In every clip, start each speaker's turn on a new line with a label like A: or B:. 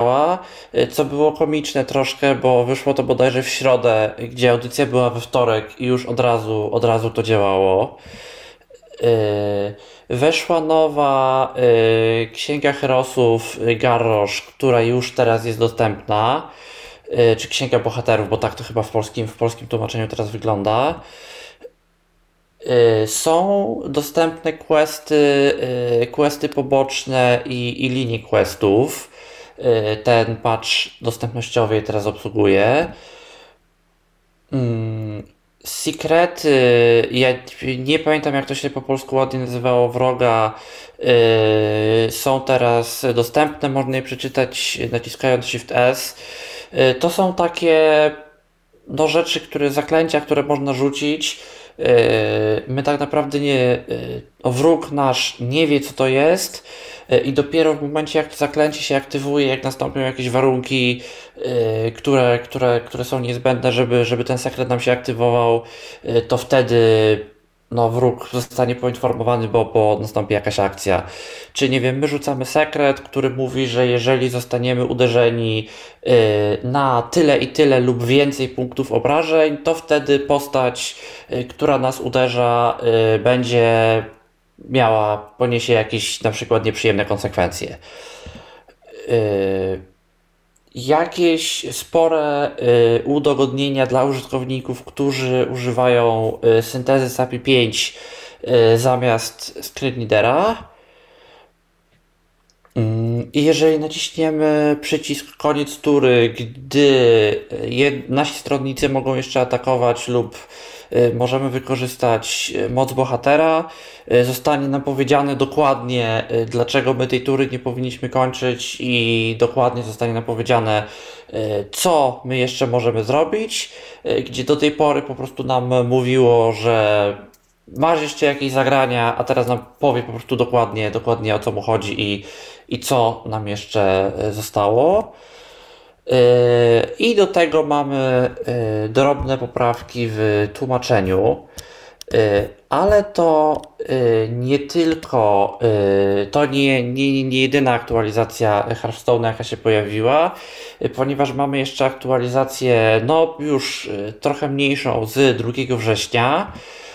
A: działa, co było komiczne troszkę, bo wyszło to bodajże w środę, gdzie audycja była we wtorek i już od razu to działało. Weszła nowa Księga Herosów Garrosh, która już teraz jest dostępna, czy Księga Bohaterów, bo tak to chyba w polskim tłumaczeniu teraz wygląda. Są dostępne questy poboczne i linie questów. Ten patch dostępnościowy je teraz obsługuje. Sekrety, ja nie pamiętam jak to się po polsku ładnie nazywało, wroga, są teraz dostępne, można je przeczytać naciskając Shift S. To są takie rzeczy, zaklęcia, które można rzucić. My tak naprawdę wróg nasz nie wie co to jest i dopiero w momencie jak to zaklęcie się aktywuje, jak nastąpią jakieś warunki, które są niezbędne, żeby ten sekret nam się aktywował, to wtedy wróg zostanie poinformowany, bo nastąpi jakaś akcja. Czy nie wiem, my rzucamy sekret, który mówi, że jeżeli zostaniemy uderzeni na tyle i tyle lub więcej punktów obrażeń, to wtedy postać, która nas uderza, poniesie jakieś na przykład nieprzyjemne konsekwencje. Jakieś spore udogodnienia dla użytkowników, którzy używają syntezy SAPI 5 zamiast screenreadera. I jeżeli naciśniemy przycisk koniec tury, gdy nasi stronnicy mogą jeszcze atakować lub możemy wykorzystać moc bohatera, zostanie nam powiedziane dokładnie, dlaczego my tej tury nie powinniśmy kończyć i dokładnie zostanie nam powiedziane, co my jeszcze możemy zrobić, gdzie do tej pory po prostu nam mówiło, że masz jeszcze jakieś zagrania, a teraz nam powie po prostu dokładnie o co mu chodzi i co nam jeszcze zostało. I do tego mamy drobne poprawki w tłumaczeniu, ale to nie tylko, to nie jedyna aktualizacja Hearthstone'a jaka się pojawiła, ponieważ mamy jeszcze aktualizację już trochę mniejszą z 2 września.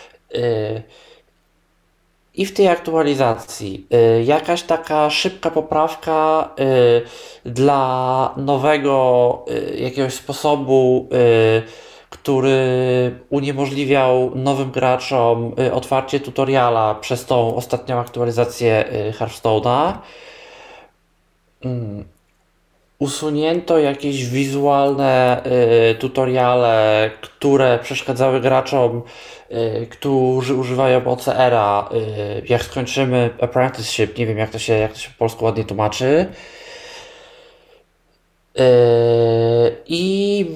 A: I w tej aktualizacji jakaś taka szybka poprawka dla nowego jakiegoś sposobu, który uniemożliwiał nowym graczom otwarcie tutoriala przez tą ostatnią aktualizację Hearthstone'a. Usunięto jakieś wizualne tutoriale, które przeszkadzały graczom, którzy używają OCR-a, jak skończymy Apprenticeship, nie wiem jak to się po polsku ładnie tłumaczy. I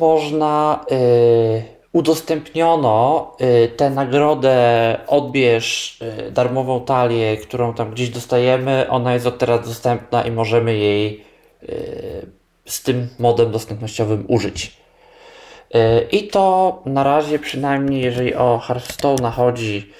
A: udostępniono tę nagrodę, odbierz darmową talię, którą tam gdzieś dostajemy, ona jest od teraz dostępna i możemy jej z tym modem dostępnościowym użyć. I to na razie, przynajmniej jeżeli o Hearthstone'a chodzi,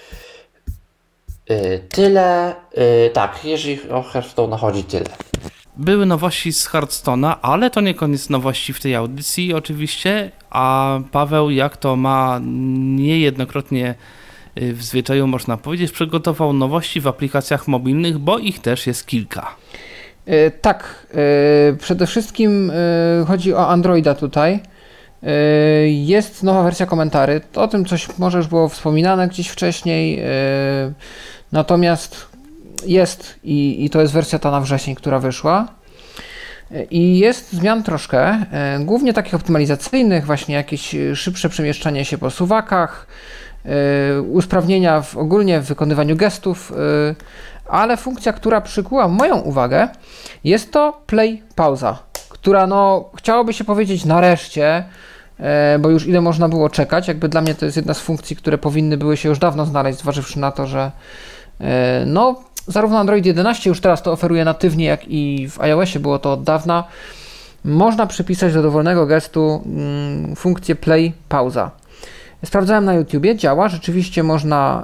A: tyle. Tak, jeżeli o Hearthstone'a chodzi, tyle.
B: Były nowości z Hearthstone'a, ale to nie koniec nowości w tej audycji oczywiście, a Paweł, jak to ma niejednokrotnie w zwyczaju można powiedzieć, przygotował nowości w aplikacjach mobilnych, bo ich też jest kilka.
C: Tak, przede wszystkim chodzi o Androida tutaj. Jest nowa wersja komentarzy, o tym coś może już było wspominane gdzieś wcześniej, natomiast jest i to jest wersja ta na wrzesień, która wyszła. I jest zmian troszkę, głównie takich optymalizacyjnych, właśnie jakieś szybsze przemieszczanie się po suwakach, usprawnienia ogólnie w wykonywaniu gestów, ale funkcja, która przykuła moją uwagę, jest to play pauza, która chciałoby się powiedzieć nareszcie, bo już ile można było czekać, jakby dla mnie to jest jedna z funkcji, które powinny były się już dawno znaleźć, zważywszy na to, że zarówno Android 11 już teraz to oferuje natywnie, jak i w iOSie było to od dawna. Można przypisać do dowolnego gestu funkcję play pauza. Sprawdzałem na YouTubie, działa, rzeczywiście można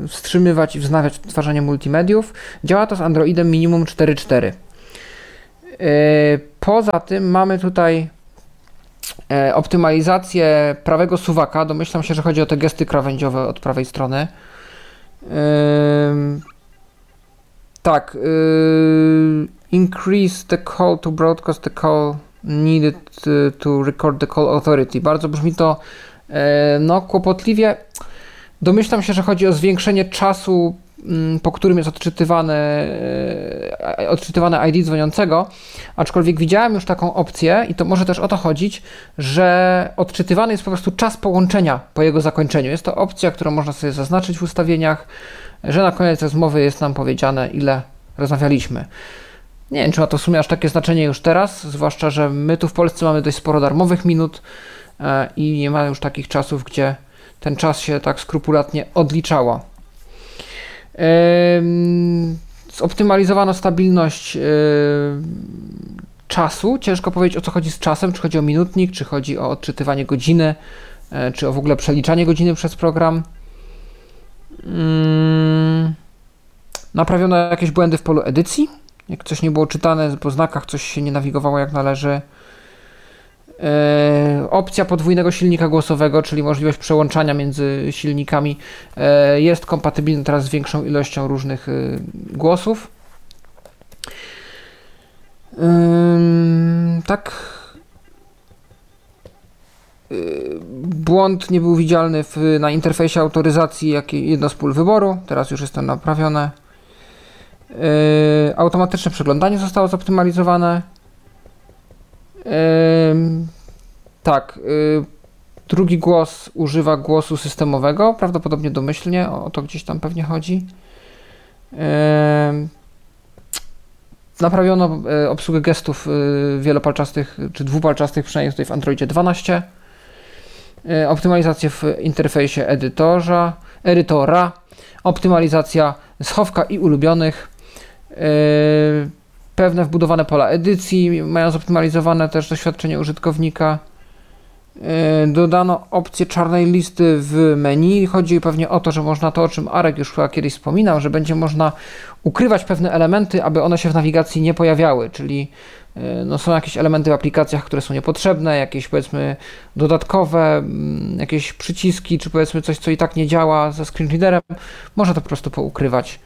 C: wstrzymywać i wznawiać odtwarzanie multimediów. Działa to z Androidem minimum 4.4. Poza tym mamy tutaj optymalizację prawego suwaka. Domyślam się, że chodzi o te gesty krawędziowe od prawej strony. Tak. Increase the call to broadcast the call needed to record the call authority. Bardzo brzmi to kłopotliwie. Domyślam się, że chodzi o zwiększenie czasu, po którym jest odczytywane ID dzwoniącego, aczkolwiek widziałem już taką opcję i to może też o to chodzić, że odczytywany jest po prostu czas połączenia po jego zakończeniu. Jest to opcja, którą można sobie zaznaczyć w ustawieniach, że na koniec rozmowy jest nam powiedziane, ile rozmawialiśmy. Nie wiem, czy ma to w sumie aż takie znaczenie już teraz, zwłaszcza, że my tu w Polsce mamy dość sporo darmowych minut i nie ma już takich czasów, gdzie ten czas się tak skrupulatnie odliczało. Zoptymalizowano stabilność czasu. Ciężko powiedzieć, o co chodzi z czasem, czy chodzi o minutnik, czy chodzi o odczytywanie godziny, czy o w ogóle przeliczanie godziny przez program. Naprawiono jakieś błędy w polu edycji. Jak coś nie było czytane po znakach, coś się nie nawigowało jak należy. Opcja podwójnego silnika głosowego, czyli możliwość przełączania między silnikami, jest kompatybilna teraz z większą ilością różnych głosów. Tak. Błąd nie był widzialny na interfejsie autoryzacji, jak i jedno z pól wyboru. Teraz już jest to naprawione. Automatyczne przeglądanie zostało zoptymalizowane. Tak, drugi głos używa głosu systemowego, prawdopodobnie domyślnie, o to gdzieś tam pewnie chodzi. Naprawiono obsługę gestów wielopalczastych, czy dwupalczastych, przynajmniej tutaj w Androidzie 12. Optymalizację w interfejsie edytora, optymalizacja schowka i ulubionych. Pewne wbudowane pola edycji mają zoptymalizowane też doświadczenie użytkownika. Dodano opcję czarnej listy w menu. Chodzi pewnie o to, że można to, o czym Arek już chyba kiedyś wspominał, że będzie można ukrywać pewne elementy, aby one się w nawigacji nie pojawiały, czyli są jakieś elementy w aplikacjach, które są niepotrzebne, jakieś powiedzmy dodatkowe, jakieś przyciski, czy powiedzmy coś, co i tak nie działa ze screen readerem. Można to po prostu poukrywać.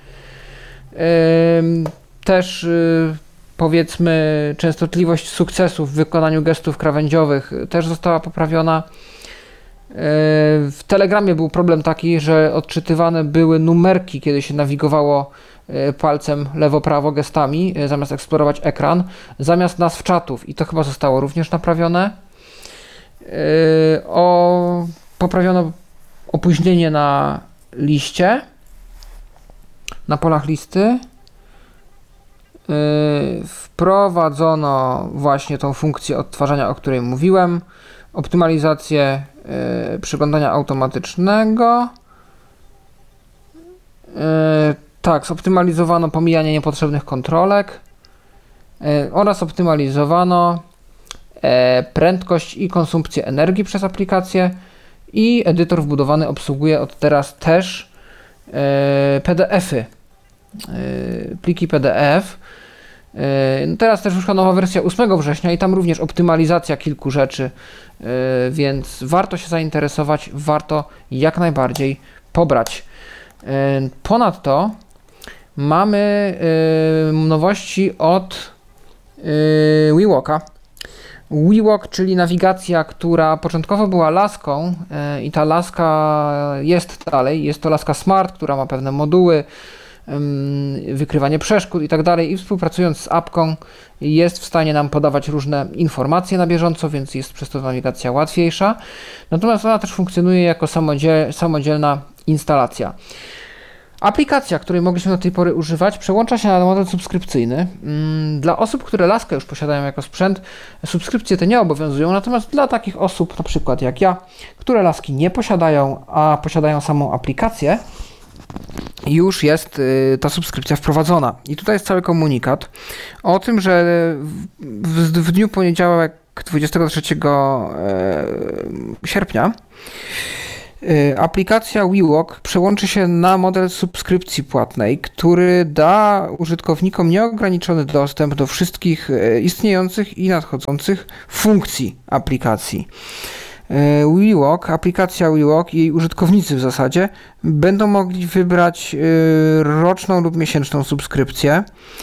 C: Też powiedzmy częstotliwość sukcesów w wykonaniu gestów krawędziowych też została poprawiona. W Telegramie był problem taki, że odczytywane były numerki, kiedy się nawigowało palcem lewo-prawo gestami, zamiast eksplorować ekran, zamiast nazw czatów i to chyba zostało również naprawione. Poprawiono opóźnienie na liście, na polach listy. Wprowadzono właśnie tą funkcję odtwarzania, o której mówiłem, optymalizację przeglądania automatycznego. Tak, zoptymalizowano pomijanie niepotrzebnych kontrolek oraz optymalizowano prędkość i konsumpcję energii przez aplikację i edytor wbudowany obsługuje od teraz też PDF-y, pliki PDF. Teraz też wyszła nowa wersja 8 września i tam również optymalizacja kilku rzeczy, więc warto się zainteresować, warto jak najbardziej pobrać. Ponadto mamy nowości od WeWalka. WeWalk, czyli nawigacja, która początkowo była laską i ta laska jest dalej, jest to laska Smart, która ma pewne moduły, wykrywanie przeszkód i tak dalej i współpracując z apką jest w stanie nam podawać różne informacje na bieżąco, więc jest przez to nawigacja łatwiejsza. Natomiast ona też funkcjonuje jako samodzielna instalacja. Aplikacja, której mogliśmy do tej pory używać, przełącza się na model subskrypcyjny. Dla osób, które laskę już posiadają jako sprzęt, subskrypcje te nie obowiązują, natomiast dla takich osób, na przykład jak ja, które laski nie posiadają, a posiadają samą aplikację, już jest ta subskrypcja wprowadzona. I tutaj jest cały komunikat o tym, że w dniu poniedziałek 23 sierpnia Aplikacja WeWalk przełączy się na model subskrypcji płatnej, który da użytkownikom nieograniczony dostęp do wszystkich istniejących i nadchodzących funkcji aplikacji. Aplikacja WeWalk i jej użytkownicy w zasadzie będą mogli wybrać roczną lub miesięczną subskrypcję.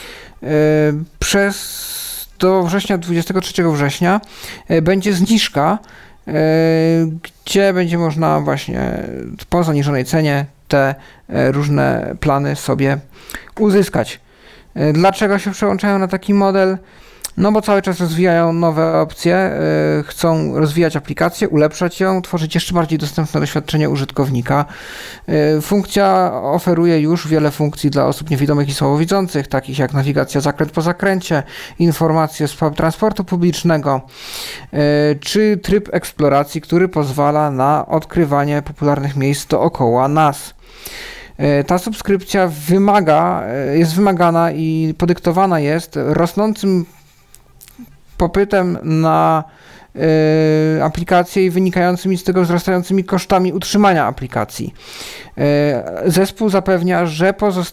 C: Do września, 23 września będzie zniżka, gdzie będzie można właśnie po zaniżonej cenie te różne plany sobie uzyskać. Dlaczego się przełączają na taki model? No bo cały czas rozwijają nowe opcje, chcą rozwijać aplikację, ulepszać ją, tworzyć jeszcze bardziej dostępne doświadczenie użytkownika. Funkcja oferuje już wiele funkcji dla osób niewidomych i słabowidzących, takich jak nawigacja zakręt po zakręcie, informacje z transportu publicznego, czy tryb eksploracji, który pozwala na odkrywanie popularnych miejsc dookoła nas. Ta subskrypcja jest wymagana i podyktowana jest rosnącym popytem na aplikacje i wynikającymi z tego wzrastającymi kosztami utrzymania aplikacji. Zespół zapewnia, że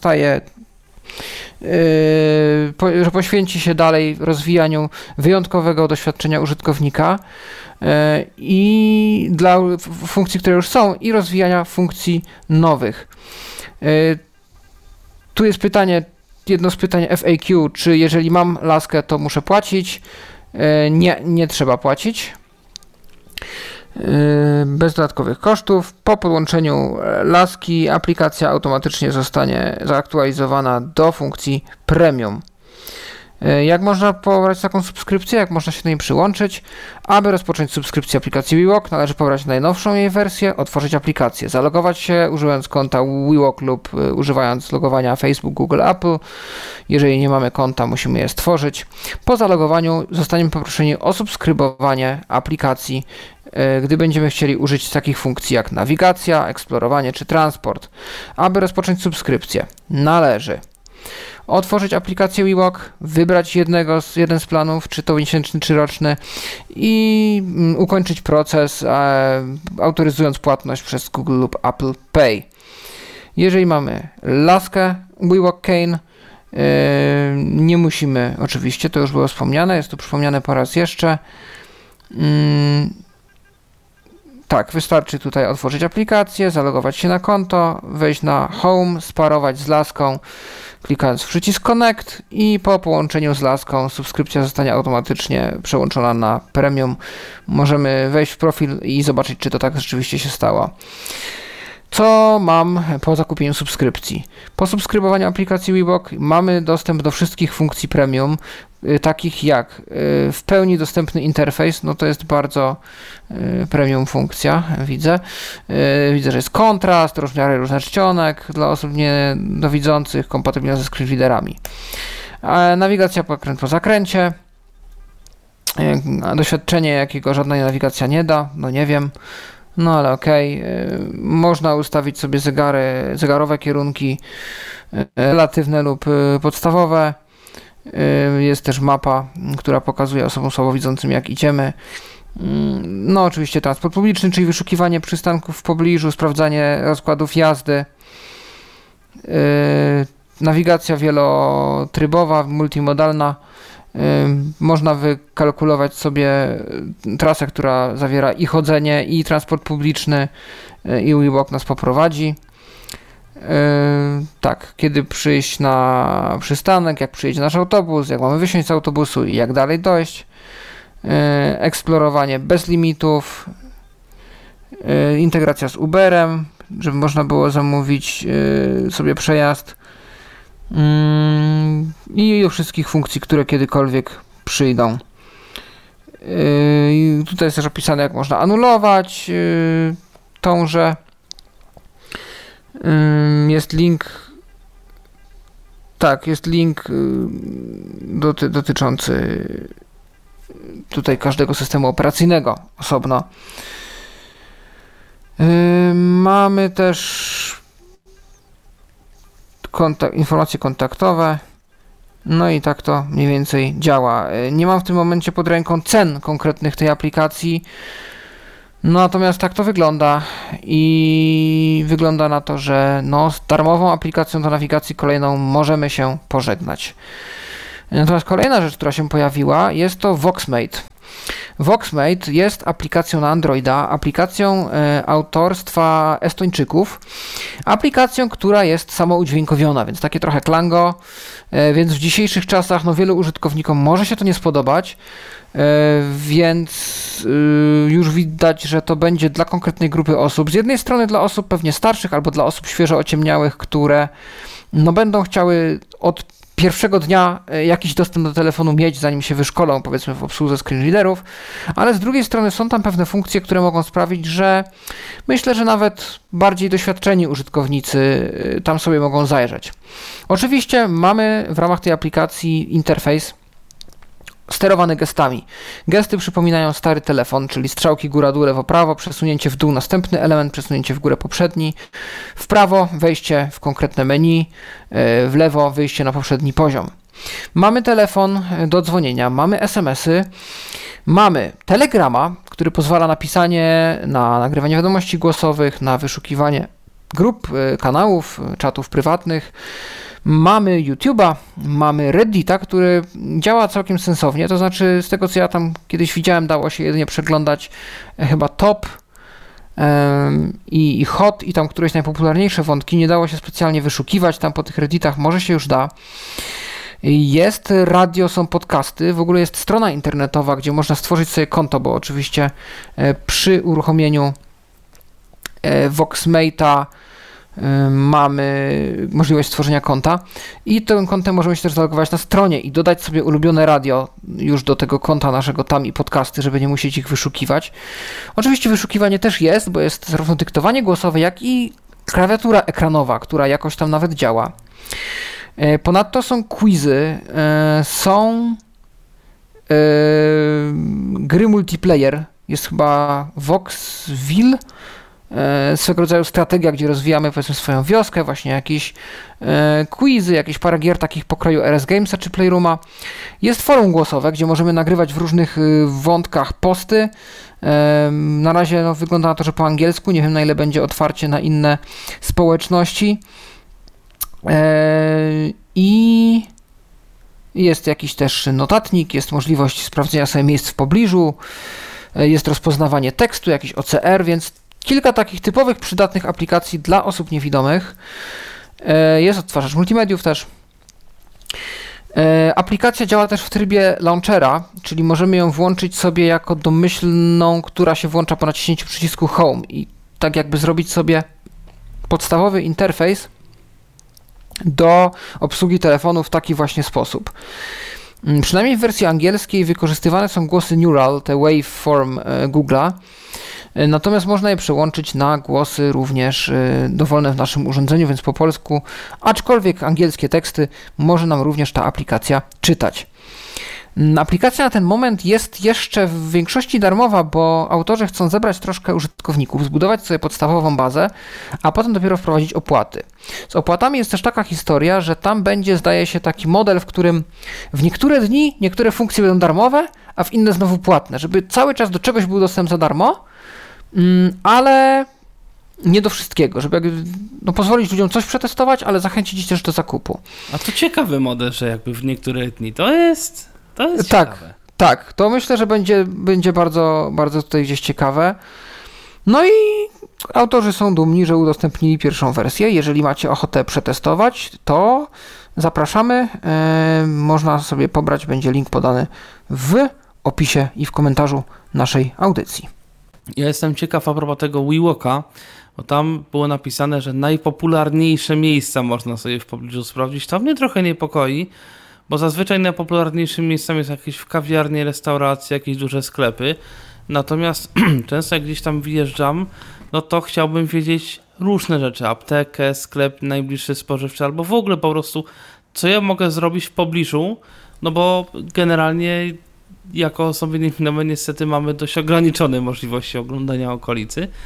C: że poświęci się dalej rozwijaniu wyjątkowego doświadczenia użytkownika i dla funkcji, które już są, i rozwijania funkcji nowych. Tu jest jedno z pytań FAQ, czy jeżeli mam laskę, to muszę płacić? Nie trzeba płacić. Bez dodatkowych kosztów. Po podłączeniu laski aplikacja automatycznie zostanie zaktualizowana do funkcji premium. Jak można pobrać taką subskrypcję? Jak można się do niej przyłączyć? Aby rozpocząć subskrypcję aplikacji WeWalk, należy pobrać najnowszą jej wersję, otworzyć aplikację, zalogować się używając konta WeWalk lub używając logowania Facebook, Google, Apple. Jeżeli nie mamy konta, musimy je stworzyć. Po zalogowaniu zostaniemy poproszeni o subskrybowanie aplikacji, gdy będziemy chcieli użyć takich funkcji jak nawigacja, eksplorowanie czy transport. Aby rozpocząć subskrypcję, należy otworzyć aplikację WeWalk, wybrać jeden z planów, czy to miesięczny, czy roczny, i ukończyć proces, autoryzując płatność przez Google lub Apple Pay. Jeżeli mamy laskę WeWalk Cane, nie musimy, oczywiście, to już było wspomniane, jest tu przypomniane po raz jeszcze. Tak, wystarczy tutaj otworzyć aplikację, zalogować się na konto, wejść na Home, sparować z laską, klikając w przycisk Connect, i po połączeniu z laską subskrypcja zostanie automatycznie przełączona na premium. Możemy wejść w profil i zobaczyć, czy to tak rzeczywiście się stało. Co mam po zakupieniu subskrypcji? Po subskrybowaniu aplikacji WeWalk mamy dostęp do wszystkich funkcji premium, takich jak w pełni dostępny interfejs, no to jest bardzo premium funkcja, widzę. Widzę, że jest kontrast, różne czcionek dla osób niedowidzących, kompatybilna ze screenreaderami. Nawigacja po zakręcie, doświadczenie jakiego żadna nawigacja nie da, no nie wiem. No ale okej. Można ustawić sobie zegarowe kierunki, relatywne lub podstawowe. Jest też mapa, która pokazuje osobom słabowidzącym, jak idziemy. No oczywiście transport publiczny, czyli wyszukiwanie przystanków w pobliżu, sprawdzanie rozkładów jazdy. Nawigacja wielotrybowa, multimodalna. Można wykalkulować sobie trasę, która zawiera i chodzenie, i transport publiczny, i WeWalk nas poprowadzi. Tak, kiedy przyjść na przystanek, jak przyjedzie nasz autobus, jak mamy wysiąść z autobusu i jak dalej dojść. Eksplorowanie bez limitów. Integracja z Uberem, żeby można było zamówić sobie przejazd. I o wszystkich funkcji, które kiedykolwiek przyjdą. Tutaj jest też opisane, jak można anulować tąże. Jest link. Tak, jest link dotyczący tutaj każdego systemu operacyjnego osobno. Mamy też informacje kontaktowe. No i tak to mniej więcej działa. Nie mam w tym momencie pod ręką cen konkretnych tej aplikacji. Natomiast tak to wygląda i wygląda na to, że no, z darmową aplikacją do nawigacji kolejną możemy się pożegnać. Natomiast kolejna rzecz, która się pojawiła, jest to Voxmate. Voxmate jest aplikacją na Androida, aplikacją autorstwa Estończyków, aplikacją, która jest samoudźwiękowiona, więc takie trochę Klango, więc w dzisiejszych czasach no, wielu użytkownikom może się to nie spodobać, więc już widać, że to będzie dla konkretnej grupy osób. Z jednej strony dla osób pewnie starszych albo dla osób świeżo ociemniałych, które no, będą chciały od pierwszego dnia jakiś dostęp do telefonu mieć, zanim się wyszkolą, powiedzmy w obsłudze screenreaderów, ale z drugiej strony są tam pewne funkcje, które mogą sprawić, że myślę, że nawet bardziej doświadczeni użytkownicy tam sobie mogą zajrzeć. Oczywiście mamy w ramach tej aplikacji interfejs sterowany gestami. Gesty przypominają stary telefon, czyli strzałki góra-dół, lewo-prawo, przesunięcie w dół następny element, przesunięcie w górę poprzedni, w prawo wejście w konkretne menu, w lewo wyjście na poprzedni poziom. Mamy telefon do dzwonienia, mamy SMS-y, mamy Telegrama, który pozwala na pisanie, na nagrywanie wiadomości głosowych, na wyszukiwanie grup, kanałów, czatów prywatnych. Mamy YouTube'a, mamy Reddita, który działa całkiem sensownie, to znaczy z tego co ja tam kiedyś widziałem, dało się jedynie przeglądać chyba top i hot i tam któreś najpopularniejsze wątki, nie dało się specjalnie wyszukiwać, tam po tych Redditach może się już da. Jest radio, są podcasty, w ogóle jest strona internetowa, gdzie można stworzyć sobie konto, bo oczywiście przy uruchomieniu Voxmate'a mamy możliwość stworzenia konta i tym kontem możemy się też zalogować na stronie i dodać sobie ulubione radio już do tego konta naszego tam i podcasty, żeby nie musieć ich wyszukiwać. Oczywiście wyszukiwanie też jest, bo jest zarówno dyktowanie głosowe, jak i klawiatura ekranowa, która jakoś tam nawet działa. Ponadto są quizy, są gry multiplayer, jest chyba Voxville, swego rodzaju strategia, gdzie rozwijamy powiedzmy swoją wioskę, właśnie jakieś quizy, jakieś parę gier takich pokroju RS Gamesa czy Playrooma. Jest forum głosowe, gdzie możemy nagrywać w różnych wątkach posty. Na razie no, wygląda na to, że po angielsku, nie wiem na ile będzie otwarcie na inne społeczności. I jest jakiś też notatnik, jest możliwość sprawdzenia sobie miejsc w pobliżu, jest rozpoznawanie tekstu, jakiś OCR, więc kilka takich typowych, przydatnych aplikacji dla osób niewidomych. Jest odtwarzacz multimediów też. Aplikacja działa też w trybie launchera, czyli możemy ją włączyć sobie jako domyślną, która się włącza po naciśnięciu przycisku Home i tak jakby zrobić sobie podstawowy interfejs do obsługi telefonu w taki właśnie sposób. Przynajmniej w wersji angielskiej wykorzystywane są głosy Neural, te waveform Google'a, natomiast można je przełączyć na głosy również dowolne w naszym urządzeniu, więc po polsku, aczkolwiek angielskie teksty może nam również ta aplikacja czytać. Aplikacja na ten moment jest jeszcze w większości darmowa, bo autorzy chcą zebrać troszkę użytkowników, zbudować sobie podstawową bazę, a potem dopiero wprowadzić opłaty. Z opłatami jest też taka historia, że tam będzie, zdaje się, taki model, w którym w niektóre dni niektóre funkcje będą darmowe, a w inne znowu płatne, żeby cały czas do czegoś był dostęp za darmo, ale nie do wszystkiego, żeby no, pozwolić ludziom coś przetestować, ale zachęcić ich też do zakupu.
B: A to ciekawy model, że jakby w niektóre dni to jest tak,
C: ciekawe. Tak, to myślę, że będzie bardzo, bardzo tutaj gdzieś ciekawe. No i autorzy są dumni, że udostępnili pierwszą wersję. Jeżeli macie ochotę przetestować, to zapraszamy. Można sobie pobrać, będzie link podany w opisie i w komentarzu naszej audycji.
B: Ja jestem ciekaw a propos tego WeWalka, bo tam było napisane, że najpopularniejsze miejsca można sobie w pobliżu sprawdzić. To mnie trochę niepokoi, bo zazwyczaj najpopularniejszym miejscem jest jakieś w kawiarnie, restauracje, jakieś duże sklepy. Natomiast często jak gdzieś tam wyjeżdżam, no to chciałbym wiedzieć różne rzeczy. Aptekę, sklep najbliższy spożywczy, albo w ogóle po prostu co ja mogę zrobić w pobliżu, no bo generalnie jako osoby niewidome niestety mamy dość ograniczone możliwości oglądania okolicy.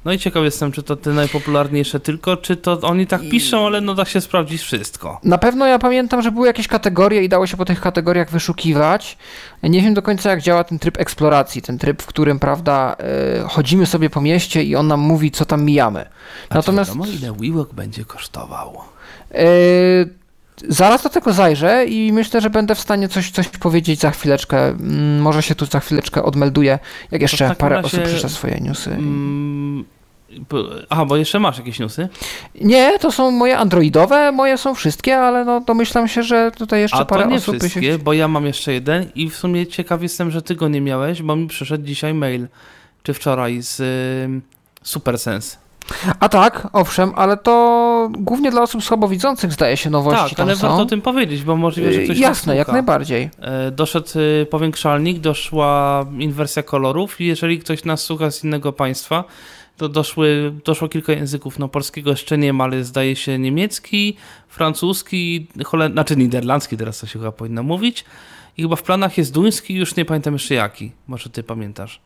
B: No i ciekaw jestem, czy to te najpopularniejsze tylko, czy to oni tak piszą, ale no da się sprawdzić wszystko.
C: Na pewno ja pamiętam, że były jakieś kategorie i dało się po tych kategoriach wyszukiwać. Nie wiem do końca, jak działa ten tryb eksploracji, ten tryb, w którym, prawda, chodzimy sobie po mieście i on nam mówi, co tam mijamy.
B: Natomiast wiadomo, ile WeWork będzie kosztował?
C: Zaraz do tego zajrzę i myślę, że będę w stanie coś powiedzieć za chwileczkę. Może się tu za chwileczkę odmelduję, jak jeszcze parę osób przeczyta swoje newsy.
B: Aha, bo jeszcze masz jakieś newsy?
C: Nie, to są moje androidowe, moje są wszystkie, ale no domyślam się, że tutaj jeszcze parę osób...
B: A to nie wszystkie, bo ja mam jeszcze jeden i w sumie ciekaw jestem, że ty go nie miałeś, bo mi przyszedł dzisiaj mail, czy wczoraj, z SuperSense.
C: A tak, owszem, ale to głównie dla osób słabowidzących zdaje się nowości.
B: Tak, ale warto o tym powiedzieć, bo możliwe, że ktoś
C: jasne, jak najbardziej.
B: Doszedł powiększalnik, doszła inwersja kolorów i jeżeli ktoś nas słucha z innego państwa, to doszło kilka języków. No polskiego jeszcze nie ma, ale zdaje się niemiecki, francuski, niderlandzki teraz to się chyba powinno mówić. I chyba w planach jest duński, już nie pamiętam jeszcze jaki. Może ty pamiętasz?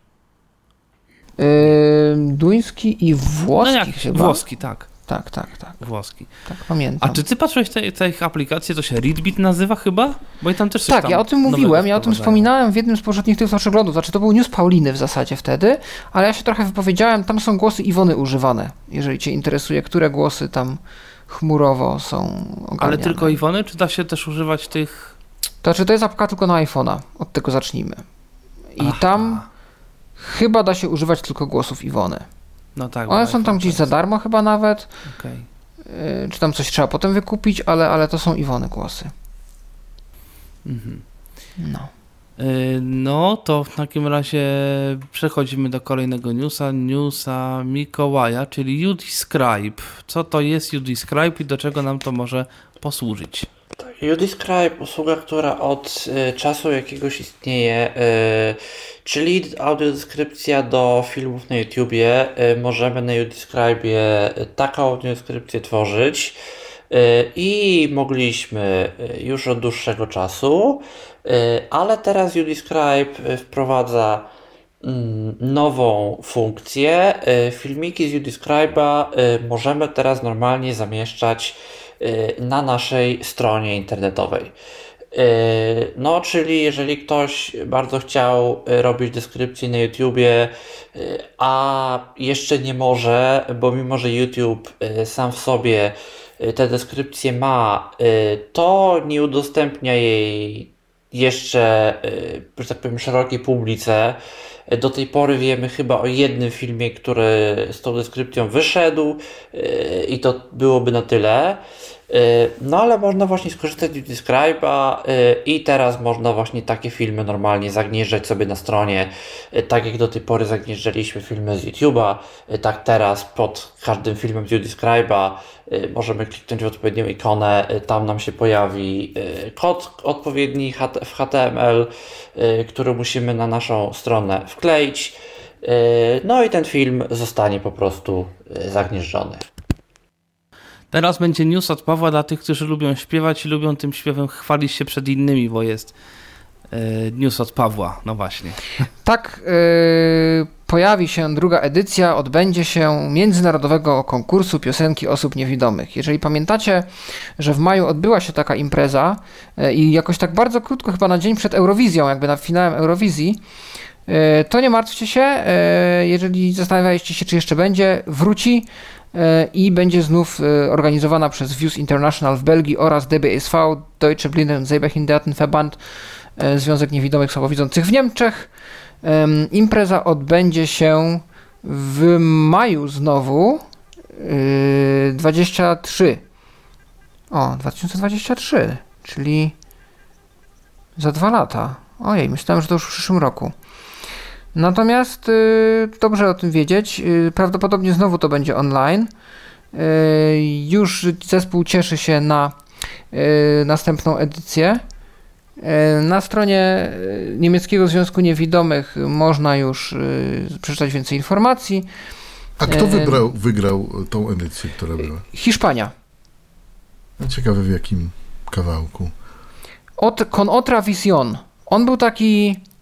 C: Duński i włoski chyba.
B: Włoski, tak.
C: Tak.
B: Włoski.
C: Tak, pamiętam.
B: A czy ty patrzyłeś te ich aplikacje, to się Readbit nazywa chyba? Bo i tam też coś
C: tak,
B: tam
C: ja o tym mówiłem, ja o tym wspominałem w jednym z poprzednich tych przeglądów, znaczy to był news Pauliny w zasadzie wtedy, ale ja się trochę wypowiedziałem, tam są głosy Iwony używane, jeżeli cię interesuje, które głosy tam chmurowo są ogarniane.
B: Ale tylko Iwony, czy da się też używać tych...
C: To znaczy to jest apka tylko na iPhone'a, od tego zacznijmy. I tam chyba da się używać tylko głosów Iwony.
B: No tak.
C: One są tam gdzieś za darmo chyba nawet.
B: Okay.
C: Czy tam coś trzeba potem wykupić, ale to są Iwony głosy.
B: Mhm.
C: No.
B: No to w takim razie przechodzimy do kolejnego newsa Mikołaja, czyli UDescribe. Co to jest UDescribe i do czego nam to może posłużyć?
A: UDescribe, usługa, która od czasu jakiegoś istnieje, czyli audiodeskrypcja do filmów na YouTubie. Możemy na UDescribe'ie taką audiodeskrypcję tworzyć i mogliśmy już od dłuższego czasu, ale teraz UDescribe wprowadza nową funkcję. Filmiki z UDescribe'a możemy teraz normalnie zamieszczać na naszej stronie internetowej. No, czyli jeżeli ktoś bardzo chciał robić deskrypcję na YouTubie, a jeszcze nie może, bo mimo że YouTube sam w sobie te deskrypcje ma, to nie udostępnia jej jeszcze, że tak powiem, szerokiej publice. Do tej pory wiemy chyba o jednym filmie, który z tą deskrypcją wyszedł i to byłoby na tyle. No ale można właśnie skorzystać z UDescribe'a i teraz można właśnie takie filmy normalnie zagnieżdżać sobie na stronie, tak jak do tej pory zagnieżdżaliśmy filmy z YouTube'a, tak teraz pod każdym filmem z UDescribe'a możemy kliknąć w odpowiednią ikonę, tam nam się pojawi kod odpowiedni w HTML, który musimy na naszą stronę wkleić, no i ten film zostanie po prostu zagnieżdżony.
B: Teraz będzie news od Pawła dla tych, którzy lubią śpiewać i lubią tym śpiewem chwalić się przed innymi, bo jest news od Pawła, no właśnie.
C: Tak, pojawi się druga edycja, odbędzie się międzynarodowego konkursu piosenki osób niewidomych. Jeżeli pamiętacie, że w maju odbyła się taka impreza i jakoś tak bardzo krótko, chyba na dzień przed Eurowizją, jakby nad finałem Eurowizji, to nie martwcie się, jeżeli zastanawialiście się, czy jeszcze będzie, wróci i będzie znów organizowana przez VIEWS International w Belgii oraz DBSV, Deutsche Blinden- und Sehbehindertenverband, Związek Niewidomych Słabowidzących w Niemczech. Impreza odbędzie się w maju znowu 2023, czyli za 2 lata. Ojej, myślałem, że to już w przyszłym roku. Natomiast dobrze o tym wiedzieć, prawdopodobnie znowu to będzie online. Już zespół cieszy się na następną edycję. Na stronie Niemieckiego Związku Niewidomych można już przeczytać więcej informacji.
D: A kto wygrał tą edycję, która była?
C: Hiszpania.
D: Ciekawe w jakim kawałku.
C: Con Otra Visión. On był taki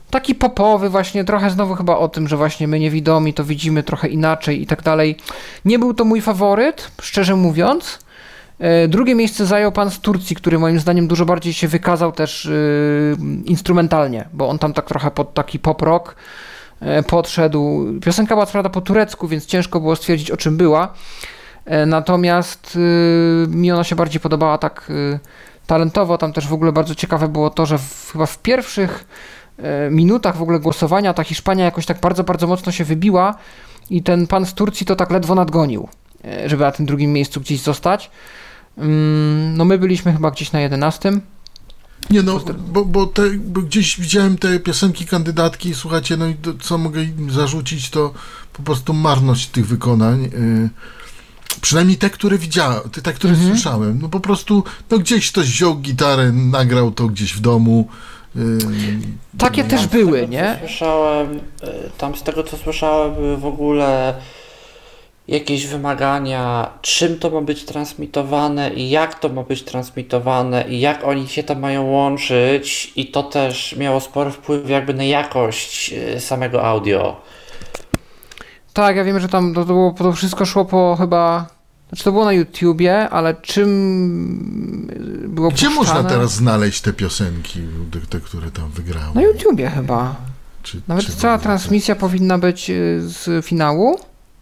C: taki popowy właśnie, trochę znowu chyba o tym, że właśnie my niewidomi to widzimy trochę inaczej i tak dalej. Nie był to mój faworyt, szczerze mówiąc. Drugie miejsce zajął pan z Turcji, który moim zdaniem dużo bardziej się wykazał też instrumentalnie, bo on tam tak trochę pod taki pop rock podszedł. Piosenka była co prawda po turecku, więc ciężko było stwierdzić, o czym była. Natomiast mi ona się bardziej podobała tak talentowo. Tam też w ogóle bardzo ciekawe było to, że chyba w pierwszych minutach w ogóle głosowania ta Hiszpania jakoś tak bardzo, bardzo mocno się wybiła i ten pan z Turcji to tak ledwo nadgonił, żeby na tym drugim miejscu gdzieś zostać. No my byliśmy chyba gdzieś na 11.
D: Nie no, bo gdzieś widziałem te piosenki kandydatki, słuchajcie, no i co mogę im zarzucić, to po prostu marność tych wykonań. Przynajmniej te, które widziałem, te, które słyszałem. No po prostu, no gdzieś ktoś wziął gitarę, nagrał to gdzieś w domu.
C: Takie też były, nie?
A: Z tego co słyszałem, były w ogóle jakieś wymagania, czym to ma być transmitowane i jak to ma być transmitowane i jak oni się tam mają łączyć, i to też miało spory wpływ jakby na jakość samego audio.
C: Tak, ja wiem, że tam to wszystko szło po chyba, znaczy to było na YouTubie, ale czym było
D: Gdzie
C: puszczane?
D: można teraz znaleźć te piosenki, te które tam wygrały?
C: Na YouTubie chyba. Nawet cała transmisja powinna być z finału.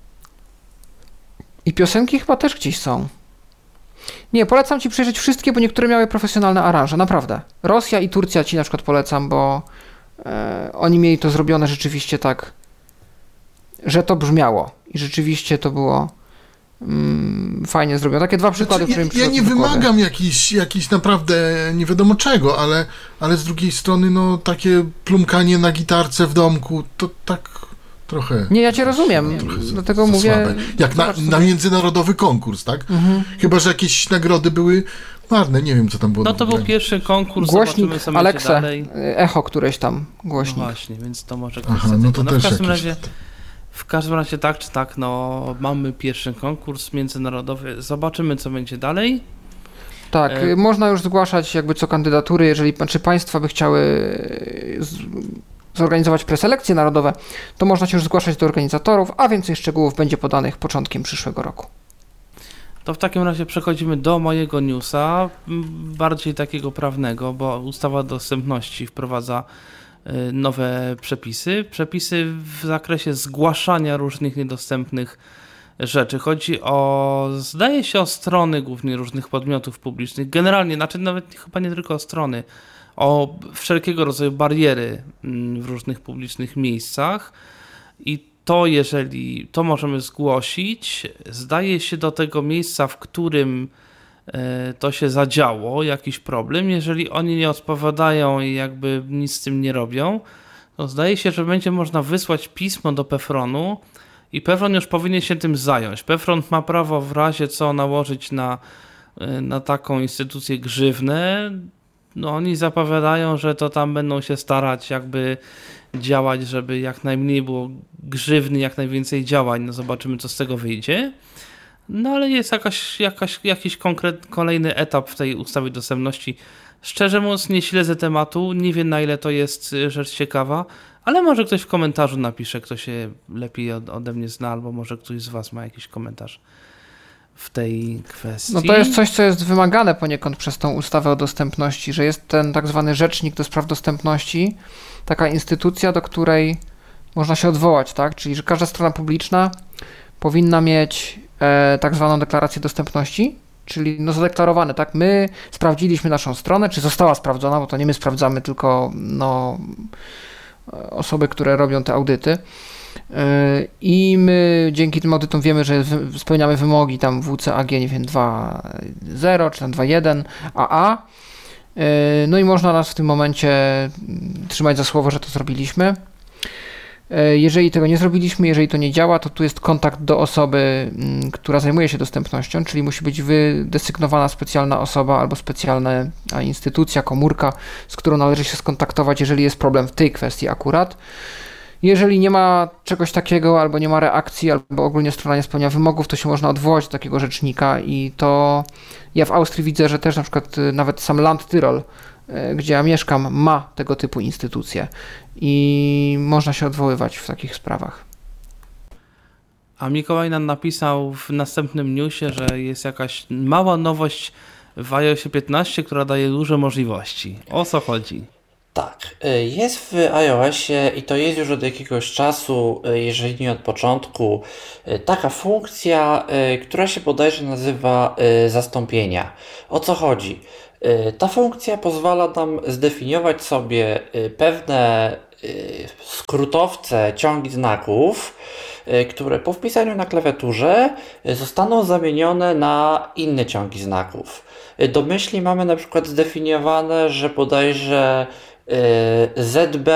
C: I piosenki chyba też gdzieś są. Nie, polecam ci przejrzeć wszystkie, bo niektóre miały profesjonalne aranże, naprawdę. Rosja i Turcja ci na przykład polecam, bo oni mieli to zrobione rzeczywiście tak, że to brzmiało. I rzeczywiście to było fajnie zrobione. Takie dwa przykłady, które mi
D: Ja nie wymagam jakiś naprawdę nie wiadomo czego, ale z drugiej strony no takie plumkanie na gitarce w domku, to tak trochę...
C: Nie, ja cię rozumiem, dlatego mówię...
D: Słabe. Jak na międzynarodowy konkurs, tak? Chyba że jakieś nagrody były marne, nie wiem co tam było.
B: No to był pierwszy konkurs,
C: głośnik
B: Alexa,
C: dalej. Echo któreś tam, głośnik.
B: No właśnie, więc to może ktoś
D: no to też
B: w każdym razie tak czy tak, no mamy pierwszy konkurs międzynarodowy, zobaczymy co będzie dalej.
C: Tak, można już zgłaszać jakby co kandydatury, jeżeli państwa by chciały zorganizować preselekcje narodowe, to można się już zgłaszać do organizatorów, a więcej szczegółów będzie podanych początkiem przyszłego roku.
B: To w takim razie przechodzimy do mojego newsa, bardziej takiego prawnego, bo ustawa dostępności wprowadza nowe przepisy. Przepisy w zakresie zgłaszania różnych niedostępnych rzeczy. Chodzi o, zdaje się, o strony głównie różnych podmiotów publicznych. Generalnie, znaczy nawet chyba nie tylko o strony, o wszelkiego rodzaju bariery w różnych publicznych miejscach. I to, jeżeli to możemy zgłosić, zdaje się do tego miejsca, w którym to się zadziało, jakiś problem. Jeżeli oni nie odpowiadają i jakby nic z tym nie robią, to zdaje się, że będzie można wysłać pismo do PFRON-u i PFRON już powinien się tym zająć. PFRON ma prawo w razie co nałożyć na taką instytucję grzywnę. No oni zapowiadają, że to tam będą się starać jakby działać, żeby jak najmniej było grzywny, jak najwięcej działań. No zobaczymy, co z tego wyjdzie. No ale jest jakiś kolejny etap w tej ustawie dostępności. Szczerze mówiąc, nie śledzę tematu, nie wiem na ile to jest rzecz ciekawa, ale może ktoś w komentarzu napisze, kto się lepiej ode mnie zna, albo może ktoś z was ma jakiś komentarz w tej kwestii.
C: No to jest coś, co jest wymagane poniekąd przez tą ustawę o dostępności, że jest ten tak zwany rzecznik do spraw dostępności, taka instytucja, do której można się odwołać, tak? Czyli że każda strona publiczna powinna mieć tak zwaną deklarację dostępności, czyli no zadeklarowane, tak? My sprawdziliśmy naszą stronę, czy została sprawdzona, bo to nie my sprawdzamy, tylko no, osoby, które robią te audyty. I my dzięki tym audytom wiemy, że spełniamy wymogi tam WCAG, nie wiem, 2.0 czy tam 2.1 AA. No i można nas w tym momencie trzymać za słowo, że to zrobiliśmy. Jeżeli tego nie zrobiliśmy, jeżeli to nie działa, to tu jest kontakt do osoby, która zajmuje się dostępnością, czyli musi być wydesygnowana specjalna osoba albo specjalna instytucja, komórka, z którą należy się skontaktować, jeżeli jest problem w tej kwestii akurat. Jeżeli nie ma czegoś takiego, albo nie ma reakcji, albo ogólnie strona nie spełnia wymogów, to się można odwołać do takiego rzecznika i to ja w Austrii widzę, że też na przykład nawet sam Land Tyrol gdzie ja mieszkam, ma tego typu instytucje i można się odwoływać w takich sprawach.
B: A Mikołaj nam napisał w następnym newsie, że jest jakaś mała nowość w iOSie 15, która daje duże możliwości. O co chodzi?
A: Tak, jest w iOSie i to jest już od jakiegoś czasu, jeżeli nie od początku, taka funkcja, która się bodajże nazywa zastąpienia. O co chodzi? Ta funkcja pozwala nam zdefiniować sobie pewne skrótowce, ciągi znaków, które po wpisaniu na klawiaturze zostaną zamienione na inne ciągi znaków. Domyślnie mamy na przykład zdefiniowane, że bodajże ZB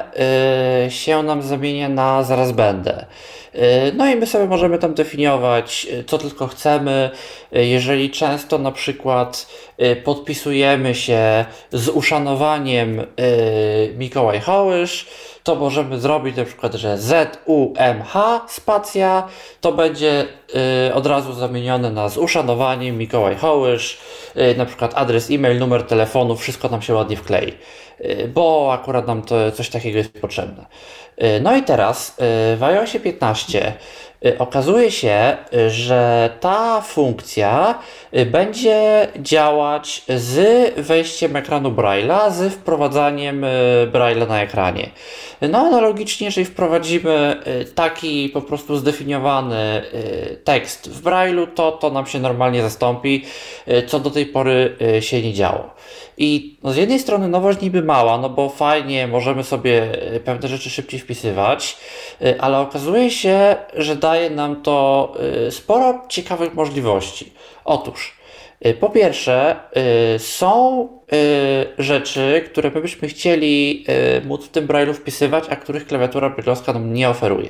A: się nam zamienia na zaraz będę. No i my sobie możemy tam definiować, co tylko chcemy. Jeżeli często na przykład podpisujemy się z uszanowaniem Mikołaj Hołysz, to możemy zrobić na przykład, że ZUMH spacja to będzie od razu zamienione na z uszanowaniem Mikołaj Hołysz, na przykład adres e-mail, numer telefonu, wszystko nam się ładnie wklei, bo akurat nam to coś takiego jest potrzebne. No i teraz w iOSie 15 okazuje się, że ta funkcja będzie działać z wejściem ekranu Braille'a, z wprowadzaniem Braille'a na ekranie. No analogicznie, jeżeli wprowadzimy taki po prostu zdefiniowany tekst w Braille'u, to nam się normalnie zastąpi, co do tej pory się nie działo. I no z jednej strony nowość niby mała, no bo fajnie, możemy sobie pewne rzeczy szybciej wpisywać, ale okazuje się, że daje nam to sporo ciekawych możliwości. Otóż, po pierwsze, są rzeczy, które my byśmy chcieli móc w tym Braille'u wpisywać, a których klawiatura braille'owska nam nie oferuje.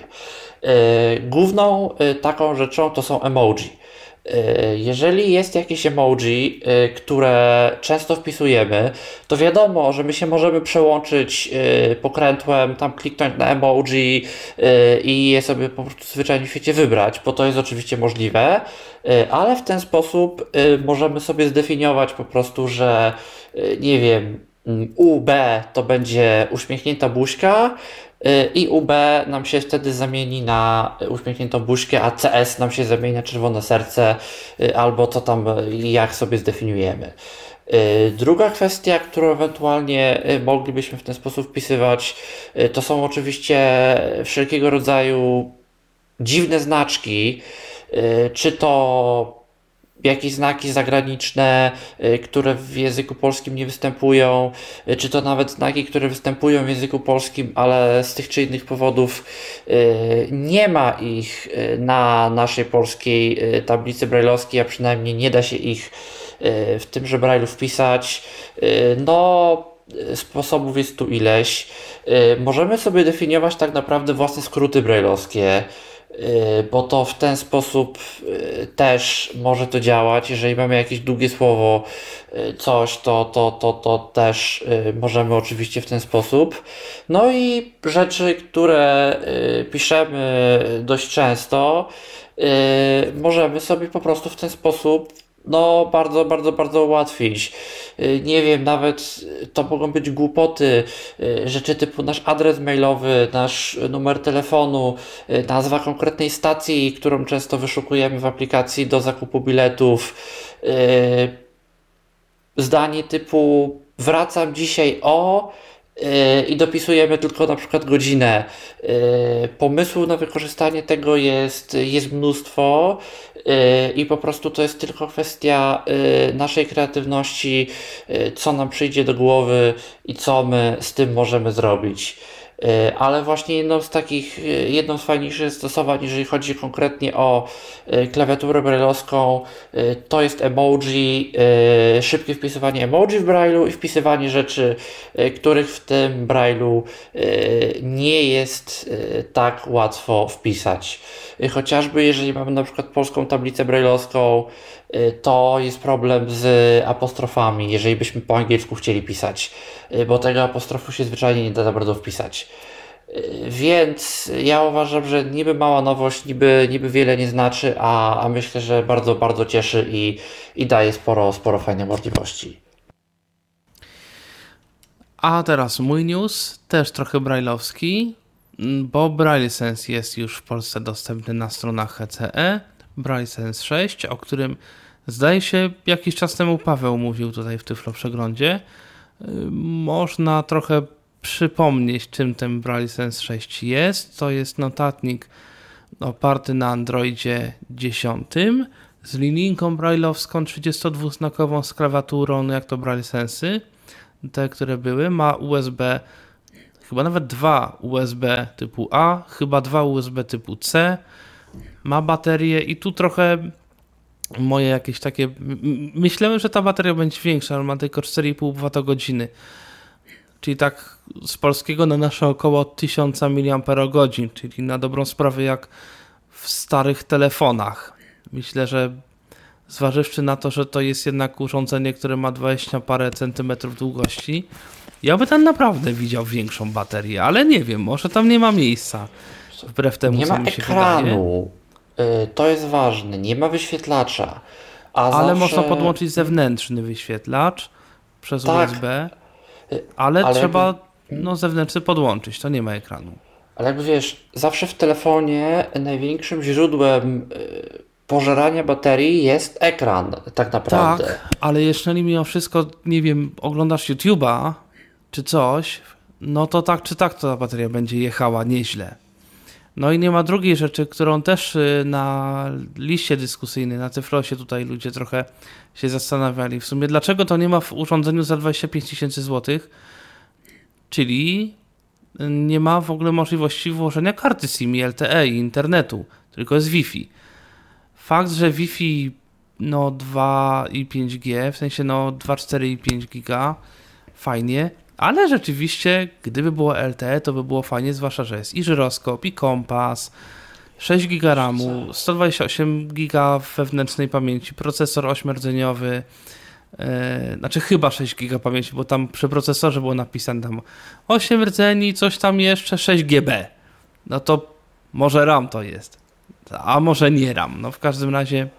A: Główną taką rzeczą to są emoji. Jeżeli jest jakieś emoji, które często wpisujemy, to wiadomo, że my się możemy przełączyć pokrętłem, tam kliknąć na emoji i je sobie po prostu zwyczajnie w świecie wybrać, bo to jest oczywiście możliwe, ale w ten sposób możemy sobie zdefiniować po prostu, że nie wiem, UB to będzie uśmiechnięta buźka, i UB nam się wtedy zamieni na uśmiechniętą buźkę, a CS nam się zamieni na czerwone serce, albo co tam, jak sobie zdefiniujemy. Druga kwestia, którą ewentualnie moglibyśmy w ten sposób wpisywać, to są oczywiście wszelkiego rodzaju dziwne znaczki, czy to jakieś znaki zagraniczne, które w języku polskim nie występują, czy to nawet znaki, które występują w języku polskim, ale z tych czy innych powodów nie ma ich na naszej polskiej tablicy braille'owskiej, a przynajmniej nie da się ich w tymże Braille'u wpisać. No, sposobów jest tu ileś. Możemy sobie definiować tak naprawdę własne skróty braille'owskie, bo to w ten sposób też może to działać. Jeżeli mamy jakieś długie słowo, coś, to też możemy oczywiście w ten sposób. No i rzeczy, które piszemy dość często, możemy sobie po prostu w ten sposób bardzo ułatwić. Nie wiem, nawet to mogą być głupoty, rzeczy typu nasz adres mailowy, nasz numer telefonu, nazwa konkretnej stacji, którą często wyszukujemy w aplikacji do zakupu biletów, zdanie typu wracam dzisiaj i dopisujemy tylko na przykład godzinę. Pomysłu na wykorzystanie tego jest mnóstwo i po prostu to jest tylko kwestia naszej kreatywności, co nam przyjdzie do głowy i co my z tym możemy zrobić. Ale właśnie jedną z fajniejszych stosowań, jeżeli chodzi konkretnie o klawiaturę braille'owską, to jest emoji, szybkie wpisywanie emoji w Braille'u i wpisywanie rzeczy, których w tym Braille'u nie jest tak łatwo wpisać. Chociażby jeżeli mamy na przykład polską tablicę braille'owską, to jest problem z apostrofami, jeżeli byśmy po angielsku chcieli pisać, bo tego apostrofu się zwyczajnie nie da za bardzo wpisać. Więc ja uważam, że niby mała nowość, niby wiele nie znaczy, a myślę, że bardzo cieszy i daje sporo fajnych możliwości.
B: A teraz mój news, też trochę brajlowski, bo BrailleSense jest już w Polsce dostępny na stronach HCE. BrailleSense 6, o którym zdaje się jakiś czas temu Paweł mówił tutaj w Tyflo Przeglądzie. Można trochę przypomnieć, czym ten BrailleSense 6 jest. To jest notatnik oparty na Androidzie 10 z linijką brailleowską 32-znakową z klawiaturą, jak to BrailleSensy. Te, które były, ma USB, chyba nawet 2 USB typu A, chyba 2 USB typu C, ma baterię i tu trochę moje jakieś takie, myślałem, że ta bateria będzie większa, ale ma tylko 4,5 Wh, czyli tak z polskiego na nasze około 1000 mAh, czyli na dobrą sprawę jak w starych telefonach. Myślę, że zważywszy na to, że to jest jednak urządzenie, które ma 20 parę centymetrów długości, ja by tam naprawdę widział większą baterię, ale nie wiem, może tam nie ma miejsca, wbrew temu,
A: Nie
B: co
A: ma
B: mi się
A: ekranu, to jest ważne, nie ma wyświetlacza.
B: Ale
A: zawsze...
B: można podłączyć zewnętrzny wyświetlacz przez
A: Tak,
B: USB, ale trzeba
A: jakby...
B: zewnętrzny podłączyć, to nie ma ekranu.
A: Ale jakby wiesz, zawsze w telefonie największym źródłem pożerania baterii jest ekran, tak naprawdę.
B: Tak, ale jeżeli mimo wszystko, nie wiem, oglądasz YouTube'a czy coś, no to tak czy tak to ta bateria będzie jechała nieźle. No i nie ma drugiej rzeczy, którą też na liście dyskusyjnej, na Tyflosie tutaj ludzie trochę się zastanawiali. W sumie dlaczego to nie ma w urządzeniu za 25 000 złotych, czyli nie ma w ogóle możliwości włożenia karty SIM i LTE i internetu, tylko jest Wi-Fi. Fakt, że Wi-Fi 2 i 5G, w sensie 2, 4 i 5 giga, fajnie, ale rzeczywiście, gdyby było LTE, to by było fajnie, zwłaszcza, że jest i żyroskop, i kompas, 6 giga RAMu, 128 giga wewnętrznej pamięci, procesor 8-rdzeniowy, znaczy chyba 6 giga pamięci, bo tam przy procesorze było napisane tam 8 rdzeni, coś tam jeszcze, 6 GB. No to może RAM to jest, a może nie RAM. No w każdym razie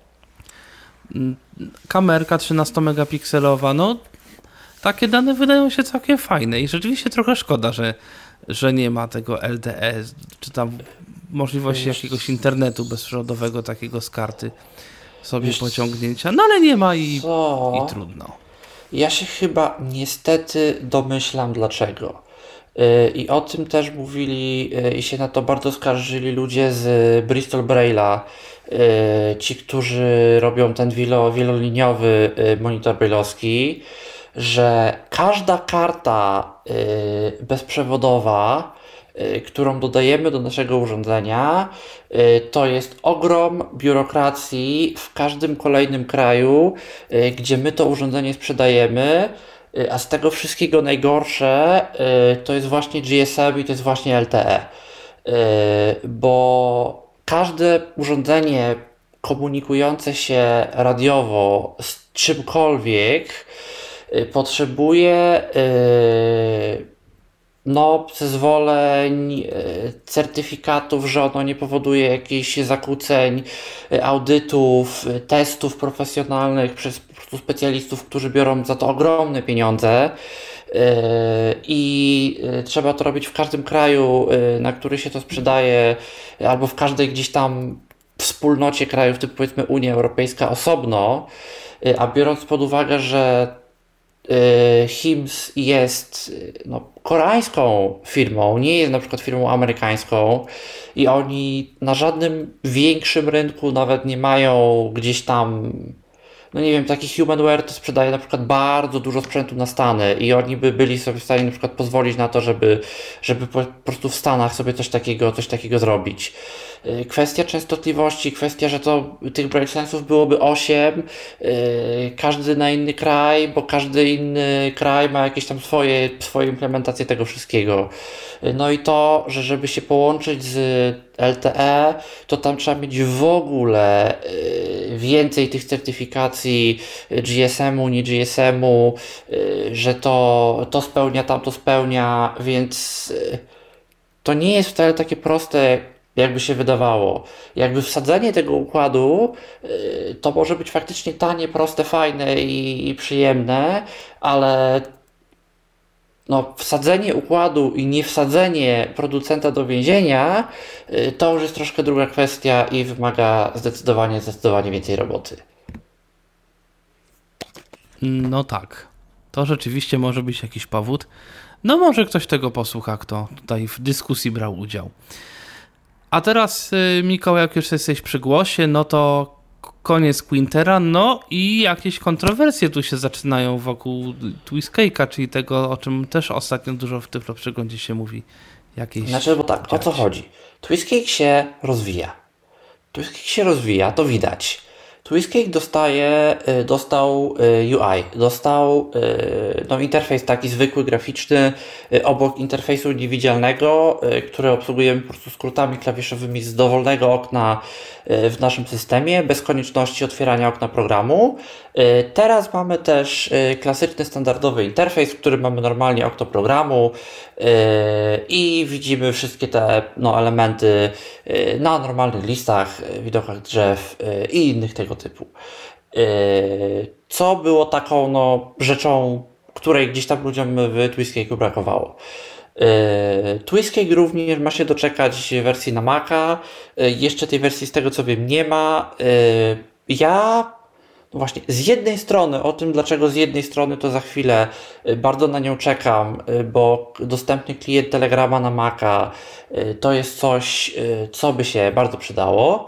B: kamerka 13-megapikselowa, takie dane wydają się całkiem fajne i rzeczywiście trochę szkoda, że nie ma tego LTE, czy tam możliwości jakiegoś internetu bezprzewodowego takiego z karty sobie pociągnięcia, ale nie ma i trudno.
A: Ja się chyba niestety domyślam dlaczego. I o tym też mówili i się na to bardzo skarżyli ludzie z Bristol Braille'a, ci, którzy robią ten wieloliniowy monitor braille'owski, że każda karta bezprzewodowa, którą dodajemy do naszego urządzenia, to jest ogrom biurokracji w każdym kolejnym kraju, gdzie my to urządzenie sprzedajemy, a z tego wszystkiego najgorsze to jest właśnie GSM i to jest właśnie LTE, bo każde urządzenie komunikujące się radiowo z czymkolwiek potrzebuje zezwoleń, certyfikatów, że ono nie powoduje jakichś zakłóceń, audytów, testów profesjonalnych przez po prostu specjalistów, którzy biorą za to ogromne pieniądze. I trzeba to robić w każdym kraju, na który się to sprzedaje, albo w każdej gdzieś tam wspólnocie krajów, typu powiedzmy Unia Europejska osobno, a biorąc pod uwagę, że HIMS jest koreańską firmą, nie jest na przykład firmą amerykańską i oni na żadnym większym rynku nawet nie mają gdzieś tam, nie wiem, taki Humanware to sprzedaje na przykład bardzo dużo sprzętu na Stany i oni by byli sobie w stanie na przykład pozwolić na to, żeby po prostu w Stanach sobie coś takiego zrobić. Kwestia częstotliwości, kwestia, że to tych BrailleSense'ów byłoby 8, każdy na inny kraj, bo każdy inny kraj ma jakieś tam swoje implementacje tego wszystkiego. No i to, że żeby się połączyć z LTE, to tam trzeba mieć w ogóle więcej tych certyfikacji GSM-u, nie GSM-u, że to spełnia, tamto spełnia, więc to nie jest wcale takie proste, jakby się wydawało. Jakby wsadzenie tego układu to może być faktycznie tanie, proste, fajne i przyjemne, ale wsadzenie układu i nie wsadzenie producenta do więzienia to już jest troszkę druga kwestia i wymaga zdecydowanie więcej roboty.
B: No tak, to rzeczywiście może być jakiś powód. No może ktoś tego posłucha, kto tutaj w dyskusji brał udział. A teraz, Mikołaj, jak już jesteś przy głosie, no to koniec Quintera, no i jakieś kontrowersje tu się zaczynają wokół Twistcake'a, czyli tego, o czym też ostatnio dużo w Tyfloprzeglądzie się mówi.
A: Bo tak, o co chodzi? Twistcake się rozwija, to widać. Twistcake dostał UI, dostał interfejs taki zwykły, graficzny, obok interfejsu niewidzialnego, który obsługujemy po prostu skrótami klawiszowymi z dowolnego okna w naszym systemie, bez konieczności otwierania okna programu. Teraz mamy też klasyczny, standardowy interfejs, w którym mamy normalnie okno programu i widzimy wszystkie te elementy na normalnych listach, widokach drzew i innych tego typu. Co było taką rzeczą, której gdzieś tam ludziom w Twistcake'u brakowało. Twistcake również ma się doczekać wersji na Maca. Jeszcze tej wersji z tego co wiem nie ma. Właśnie, z jednej strony, o tym dlaczego z jednej strony to za chwilę bardzo na nią czekam, bo dostępny klient Telegrama na Maca to jest coś, co by się bardzo przydało.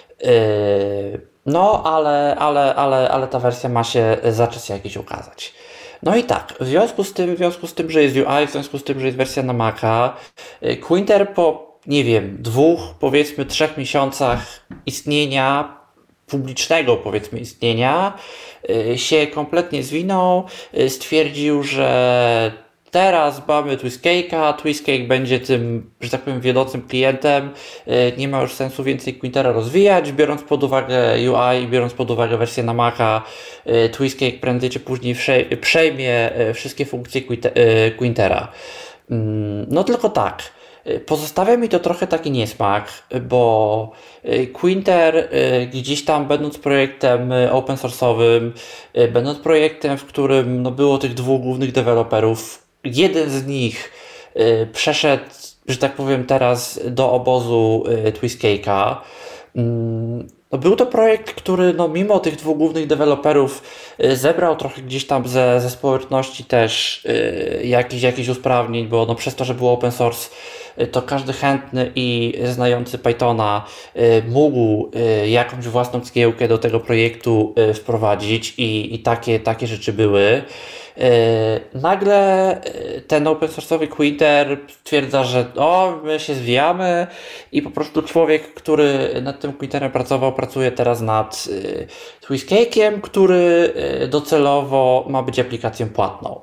A: Ale ta wersja ma się za czas jakiś ukazać. No i tak, w związku z tym, że jest UI, w związku z tym, że jest wersja na Maca, Quinter po, 3 miesiącach istnienia, publicznego istnienia, się kompletnie zwinął, stwierdził, że teraz mamy Twistcake'a, Twistcake będzie tym, że tak powiem, wiodącym klientem, nie ma już sensu więcej Quintera rozwijać, biorąc pod uwagę UI, biorąc pod uwagę wersję na Maca, Twistcake prędzej czy później przejmie wszystkie funkcje Quintera. No tylko tak, pozostawia mi to trochę taki niesmak, bo Quinter gdzieś tam będąc projektem open source'owym, będąc projektem, w którym było tych dwóch głównych deweloperów, jeden z nich przeszedł, że tak powiem, teraz do obozu Twistcake'a. Był to projekt, który mimo tych dwóch głównych deweloperów zebrał trochę gdzieś tam ze społeczności też jakichś usprawnień, bo przez to, że było open source, to każdy chętny i znający Pythona mógł jakąś własną cegiełkę do tego projektu wprowadzić i takie rzeczy były. Nagle ten open source'owy Quinter stwierdza, że my się zwijamy i po prostu człowiek, który nad tym Quinterem pracuje teraz nad Twistcake'iem, który docelowo ma być aplikacją płatną.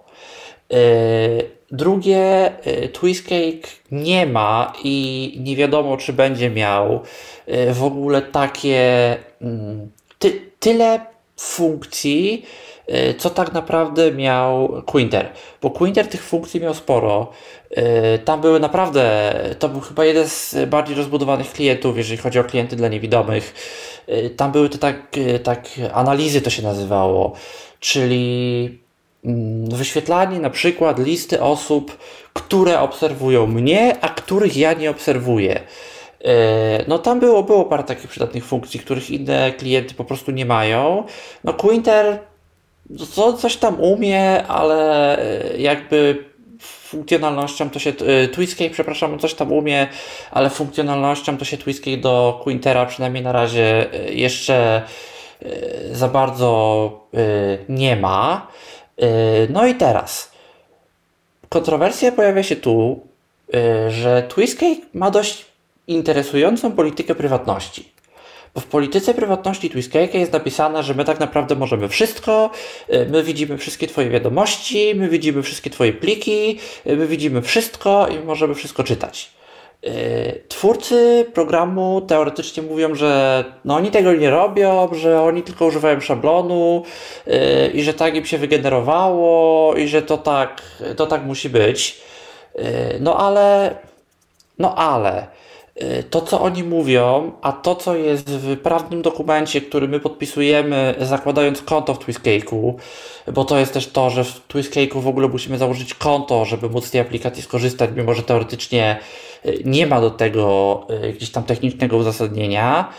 A: Drugie, Twistcake nie ma i nie wiadomo, czy będzie miał w ogóle takie tyle funkcji, co tak naprawdę miał Quinter. Bo Quinter tych funkcji miał sporo. Tam były naprawdę, to był chyba jeden z bardziej rozbudowanych klientów, jeżeli chodzi o klienty dla niewidomych. Tam były te analizy to się nazywało, czyli wyświetlanie na przykład listy osób, które obserwują mnie, a których ja nie obserwuję. Tam było parę takich przydatnych funkcji, których inne klienty po prostu nie mają. Quinter coś tam umie, ale jakby funkcjonalnością to się Twistcake, coś tam umie, ale funkcjonalnością to się Twistcake do Quintera przynajmniej na razie jeszcze za bardzo nie ma. No i teraz kontrowersja pojawia się tu, że Twistcake ma dość interesującą politykę prywatności. Bo w polityce prywatności Twistcake'a jest napisane, że my tak naprawdę możemy wszystko, my widzimy wszystkie twoje wiadomości, my widzimy wszystkie twoje pliki, my widzimy wszystko i możemy wszystko czytać. Twórcy programu teoretycznie mówią, że oni tego nie robią, że oni tylko używają szablonu i że tak im się wygenerowało i że to tak musi być. Ale to, co oni mówią, a to, co jest w prawnym dokumencie, który my podpisujemy, zakładając konto w Twistcake'u, bo to jest też to, że w Twistcake'u w ogóle musimy założyć konto, żeby móc z tej aplikacji skorzystać, mimo że teoretycznie nie ma do tego gdzieś tam technicznego uzasadnienia.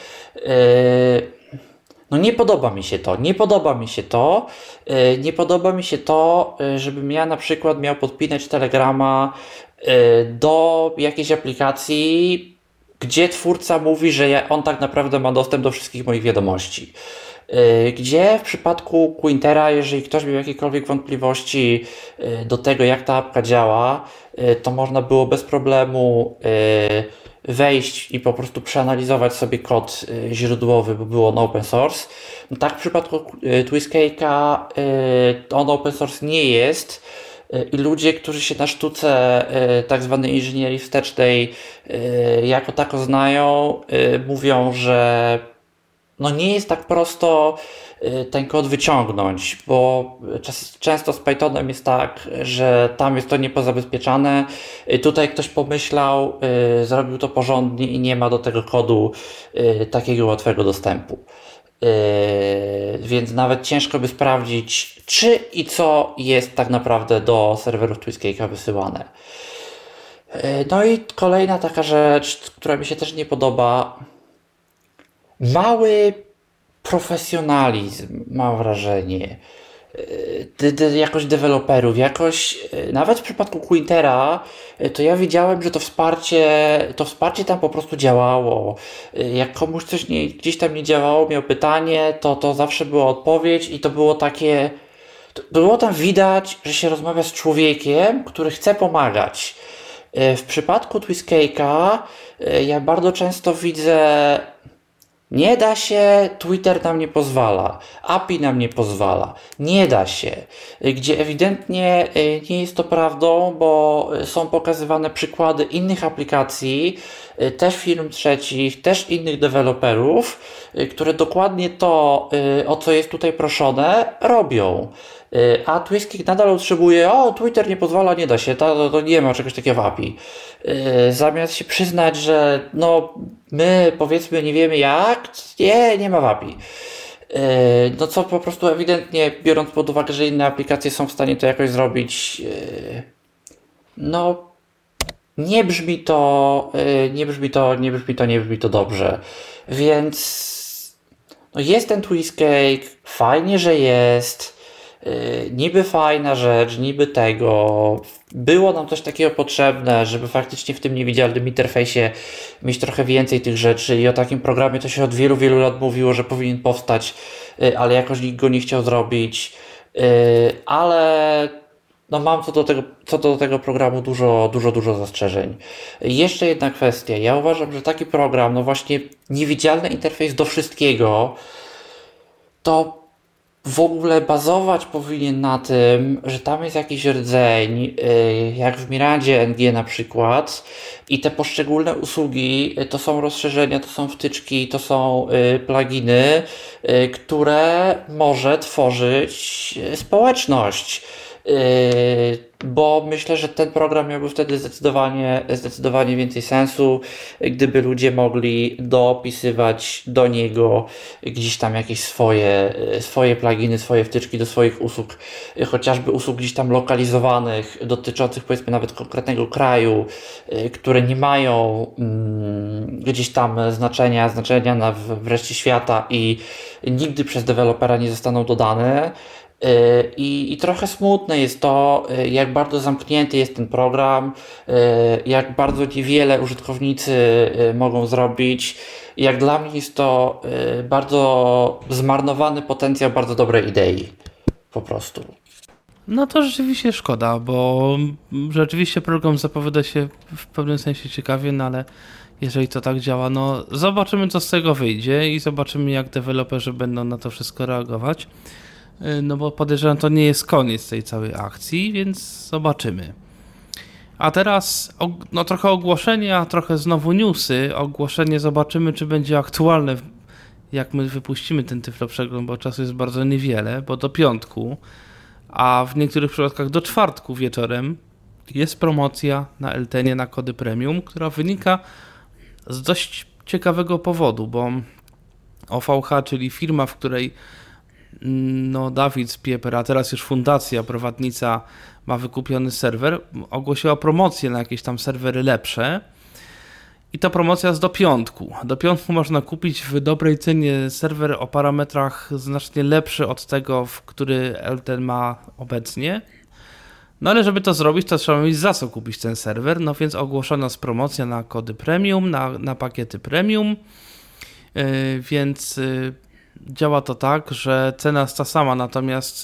A: No nie podoba mi się to, nie podoba mi się to, żebym ja na przykład miał podpinać Telegrama do jakiejś aplikacji, gdzie twórca mówi, że on tak naprawdę ma dostęp do wszystkich moich wiadomości. Gdzie w przypadku Quintera, jeżeli ktoś miał jakiekolwiek wątpliwości do tego, jak ta apka działa, to można było bez problemu wejść i po prostu przeanalizować sobie kod źródłowy, bo było on open source. No tak w przypadku Twistcake'a on open source nie jest i ludzie, którzy się na sztuce tak zwanej inżynierii wstecznej jako tako znają, mówią, że no nie jest tak prosto ten kod wyciągnąć, bo często z Pythonem jest tak, że tam jest to niepozabezpieczane. Tutaj ktoś pomyślał, zrobił to porządnie i nie ma do tego kodu takiego łatwego dostępu. Więc nawet ciężko by sprawdzić, czy i co jest tak naprawdę do serwerów Twistcake'a wysyłane. No i kolejna taka rzecz, która mi się też nie podoba. Mały profesjonalizm, mam wrażenie, jakoś deweloperów, nawet w przypadku Quintera, to ja widziałem, że to wsparcie tam po prostu działało. Jak komuś coś gdzieś tam nie działało, miał pytanie, to zawsze była odpowiedź i to było takie, było tam widać, że się rozmawia z człowiekiem, który chce pomagać. W przypadku Twistcake'a ja bardzo często widzę: nie da się, Twitter nam nie pozwala, API nam nie pozwala, nie da się. Gdzie ewidentnie nie jest to prawdą, bo są pokazywane przykłady innych aplikacji, też firm trzecich, też innych deweloperów, które dokładnie to, o co jest tutaj proszone, robią. A Twistcake nadal utrzymuje: Twitter nie pozwala, nie da się, to nie ma czegoś takiego w API. Zamiast się przyznać, że no my powiedzmy nie wiemy jak, nie ma w API. No co po prostu ewidentnie, biorąc pod uwagę, że inne aplikacje są w stanie to jakoś zrobić, no nie brzmi to dobrze. Więc no jest ten Twistcake, fajnie, że jest. Niby fajna rzecz, niby tego. Było nam coś takiego potrzebne, żeby faktycznie w tym niewidzialnym interfejsie mieć trochę więcej tych rzeczy i o takim programie to się od wielu, wielu lat mówiło, że powinien powstać, ale jakoś nikt go nie chciał zrobić. Ale no mam co do tego programu dużo zastrzeżeń. Jeszcze jedna kwestia. Ja uważam, że taki program, no właśnie niewidzialny interfejs do wszystkiego, to w ogóle bazować powinien na tym, że tam jest jakiś rdzeń, jak w Mirandzie NG na przykład, i te poszczególne usługi to są rozszerzenia, to są wtyczki, to są pluginy, które może tworzyć społeczność. Bo myślę, że ten program miałby wtedy zdecydowanie więcej sensu, gdyby ludzie mogli dopisywać do niego gdzieś tam jakieś swoje pluginy, swoje wtyczki do swoich usług, chociażby usług gdzieś tam lokalizowanych, dotyczących powiedzmy nawet konkretnego kraju, które nie mają gdzieś tam znaczenia w reszcie świata i nigdy przez dewelopera nie zostaną dodane. I trochę smutne jest to, jak bardzo zamknięty jest ten program, jak bardzo niewiele użytkownicy mogą zrobić. Jak dla mnie jest to bardzo zmarnowany potencjał bardzo dobrej idei. Po prostu.
B: No to rzeczywiście szkoda, bo rzeczywiście program zapowiada się w pewnym sensie ciekawie, no ale jeżeli to tak działa, no zobaczymy, co z tego wyjdzie i zobaczymy, jak deweloperzy będą na to wszystko reagować. No bo podejrzewam, to nie jest koniec tej całej akcji, więc zobaczymy. A teraz no trochę ogłoszenia, trochę znowu newsy. Ogłoszenie zobaczymy, czy będzie aktualne, jak my wypuścimy ten Tyflo Przegląd, bo czasu jest bardzo niewiele, bo do piątku, a w niektórych przypadkach do czwartku wieczorem jest promocja na Eltenie na kody premium, która wynika z dość ciekawego powodu, bo OVH, czyli firma, w której Dawid Pieper, a teraz już fundacja Prowadnica ma wykupiony serwer, ogłosiła promocję na jakieś tam serwery lepsze i ta promocja jest do piątku. Do piątku można kupić w dobrej cenie serwer o parametrach znacznie lepszy od tego, który Elten ma obecnie. No ale żeby to zrobić, to trzeba mieć za co kupić ten serwer, no więc ogłoszono jest promocja na kody premium, na pakiety premium, więc działa to tak, że cena jest ta sama, natomiast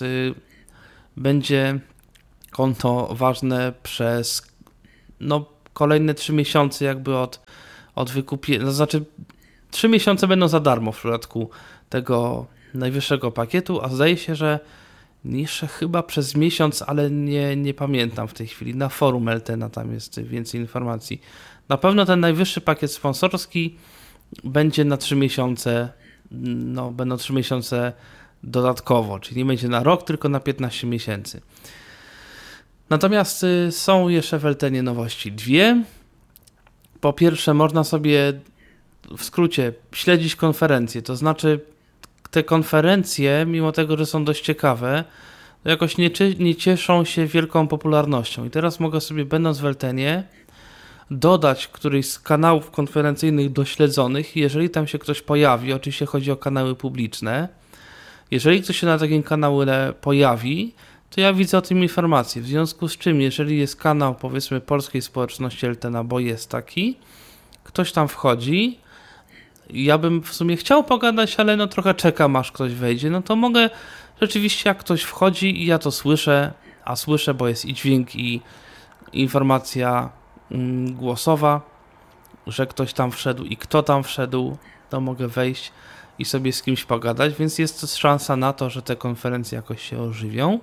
B: będzie konto ważne przez kolejne 3 miesiące jakby od wykupienia, to znaczy 3 miesiące będą za darmo w przypadku tego najwyższego pakietu, a zdaje się, że niższe chyba przez miesiąc, ale nie pamiętam w tej chwili. Na forum Eltena tam jest więcej informacji. Na pewno ten najwyższy pakiet sponsorski będzie na 3 miesiące, będą 3 miesiące dodatkowo, czyli nie będzie na rok, tylko na 15 miesięcy. Natomiast są jeszcze w Eltenie nowości dwie. Po pierwsze, można sobie w skrócie śledzić konferencje, to znaczy te konferencje, mimo tego, że są dość ciekawe, to jakoś nie cieszą się wielką popularnością. I teraz mogę sobie, będąc w Eltenie, dodać któryś z kanałów konferencyjnych dośledzonych, jeżeli tam się ktoś pojawi, oczywiście chodzi o kanały publiczne, jeżeli ktoś się na takim kanale pojawi, to ja widzę o tym informacje. W związku z czym, jeżeli jest kanał, powiedzmy, polskiej społeczności Eltena, bo jest taki, ktoś tam wchodzi, ja bym w sumie chciał pogadać, ale trochę czekam, aż ktoś wejdzie, to mogę rzeczywiście, jak ktoś wchodzi i ja to słyszę, a słyszę, bo jest i dźwięk, i informacja głosowa, że ktoś tam wszedł i kto tam wszedł, to mogę wejść i sobie z kimś pogadać, więc jest szansa na to, że te konferencje jakoś się ożywią.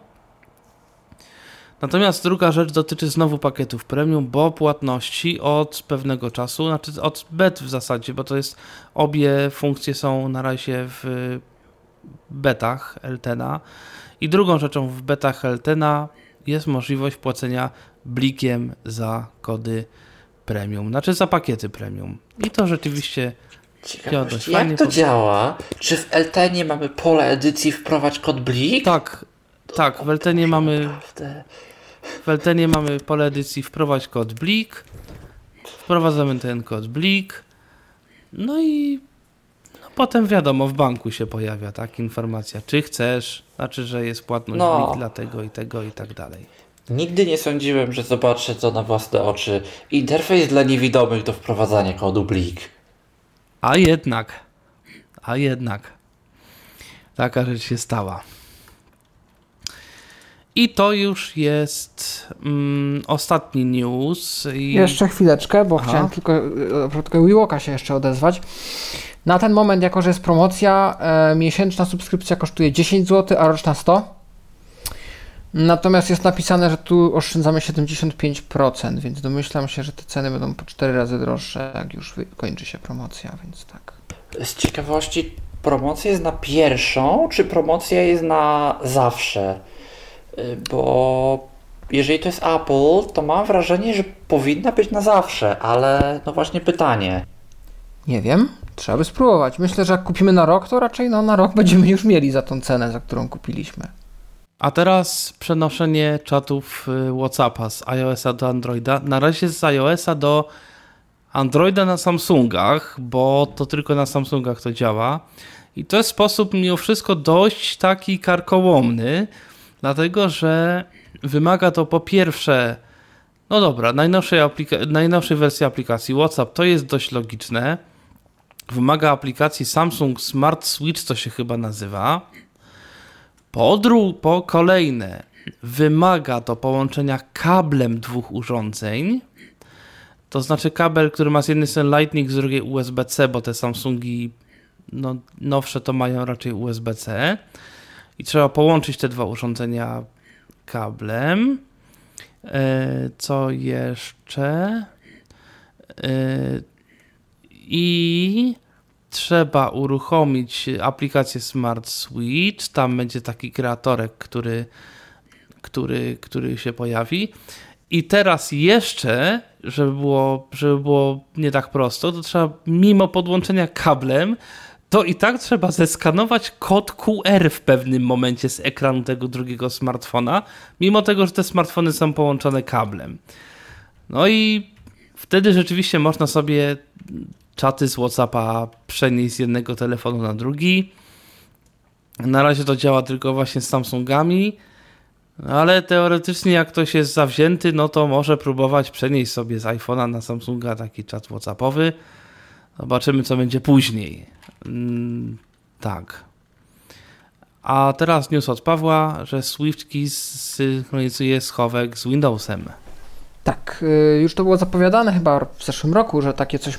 B: Natomiast druga rzecz dotyczy znowu pakietów premium, bo płatności od pewnego czasu, znaczy od bet w zasadzie, bo to jest, obie funkcje są na razie w betach Eltena i drugą rzeczą w betach Eltena jest możliwość płacenia blikiem za kody premium, znaczy za pakiety premium. I to rzeczywiście działa dość fajnie.
A: Jak to działa? Czy w Eltenie mamy pole edycji wprowadź kod blik?
B: Tak, w Eltenie mamy pole edycji wprowadź kod blik, wprowadzamy ten kod blik, i potem wiadomo, w banku się pojawia informacja, czy chcesz, znaczy, że jest płatność blik dla tego i tego i tak dalej.
A: Nigdy nie sądziłem, że zobaczę to na własne oczy. Interfejs dla niewidomych do wprowadzania kodu blik.
B: A jednak taka rzecz się stała. I to już jest ostatni news.
C: Jeszcze chwileczkę, bo chciałem tylko Wiwoka się jeszcze odezwać. Na ten moment, jako że jest promocja, miesięczna subskrypcja kosztuje 10 zł, a roczna 100. Natomiast jest napisane, że tu oszczędzamy 75%, więc domyślam się, że te ceny będą po 4 razy droższe, jak już kończy się promocja, więc tak.
A: Z ciekawości, promocja jest na pierwszą, czy promocja jest na zawsze? Bo jeżeli to jest Apple, to mam wrażenie, że powinna być na zawsze, ale właśnie pytanie.
C: Nie wiem, trzeba by spróbować. Myślę, że jak kupimy na rok, to raczej na rok będziemy już mieli za tą cenę, za którą kupiliśmy.
B: A teraz przenoszenie czatów WhatsAppa z iOS-a do Androida. Na razie z iOS-a do Androida na Samsungach, bo to tylko na Samsungach to działa. I to jest sposób mimo wszystko dość taki karkołomny, dlatego że wymaga to po pierwsze, najnowszej wersji aplikacji WhatsApp, to jest dość logiczne. Wymaga aplikacji Samsung Smart Switch, to się chyba nazywa. Po kolejne, wymaga to połączenia kablem dwóch urządzeń, to znaczy kabel, który ma z jednej strony Lightning, z drugiej USB-C, bo te Samsungi nowsze to mają raczej USB-C i trzeba połączyć te dwa urządzenia kablem. Co jeszcze? I trzeba uruchomić aplikację Smart Switch, tam będzie taki kreatorek, który się pojawi I teraz jeszcze, żeby było nie tak prosto, to trzeba mimo podłączenia kablem, to i tak trzeba zeskanować kod QR w pewnym momencie z ekranu tego drugiego smartfona, mimo tego, że te smartfony są połączone kablem. No i wtedy rzeczywiście można sobie czaty z WhatsAppa przenieść z jednego telefonu na drugi. Na razie to działa tylko właśnie z Samsungami, ale teoretycznie jak ktoś jest zawzięty, no to może próbować przenieść sobie z iPhone'a na Samsunga taki czat WhatsAppowy. Zobaczymy, co będzie później. Tak. A teraz news od Pawła, że SwiftKey synchronizuje schowek z Windowsem.
C: Tak, już to było zapowiadane chyba w zeszłym roku, że takie coś